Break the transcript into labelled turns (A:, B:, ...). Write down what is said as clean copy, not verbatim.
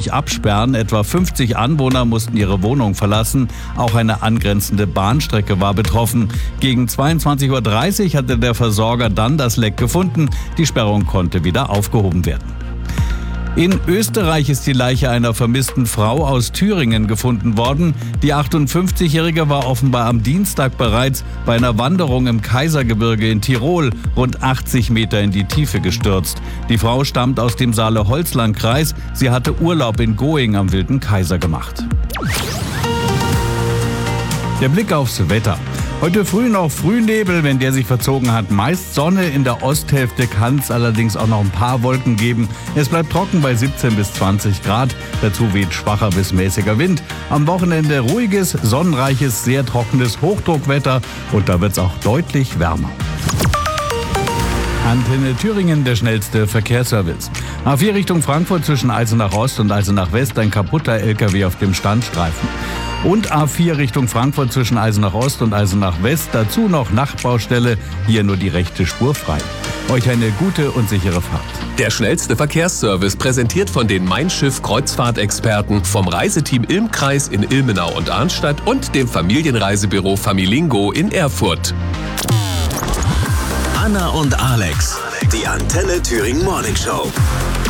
A: kurzfristig absperren. Etwa 50 Anwohner mussten ihre Wohnung verlassen. Auch eine angrenzende Bahnstrecke war betroffen. Gegen 22:30 Uhr hatte der Versorger dann das Leck gefunden. Die Sperrung konnte wieder aufgehoben werden. In Österreich ist die Leiche einer vermissten Frau aus Thüringen gefunden worden. Die 58-Jährige war offenbar am Dienstag bereits bei einer Wanderung im Kaisergebirge in Tirol rund 80 Meter in die Tiefe gestürzt. Die Frau stammt aus dem Saale-Holzland-Kreis. Sie hatte Urlaub in Going am Wilden Kaiser gemacht. Der Blick aufs Wetter. Heute früh noch Frühnebel, wenn der sich verzogen hat. Meist Sonne, in der Osthälfte kann es allerdings auch noch ein paar Wolken geben. Es bleibt trocken bei 17 bis 20 Grad. Dazu weht schwacher bis mäßiger Wind. Am Wochenende ruhiges, sonnenreiches, sehr trockenes Hochdruckwetter und da wird es auch deutlich wärmer. Antenne Thüringen, der schnellste Verkehrsservice. A4 Richtung Frankfurt zwischen Eisenach Ost und Eisenach West ein kaputter LKW auf dem Standstreifen. Und A4 Richtung Frankfurt zwischen Eisenach Ost und Eisenach West. Dazu noch Nachtbaustelle, hier nur die rechte Spur frei. Euch eine gute und sichere Fahrt.
B: Der schnellste Verkehrsservice präsentiert von den Mein Schiff Kreuzfahrtexperten vom Reiseteam Ilmkreis in Ilmenau und Arnstadt und dem Familienreisebüro Familingo in Erfurt.
C: Anna und Alex, die Antenne Thüringen Morning Show.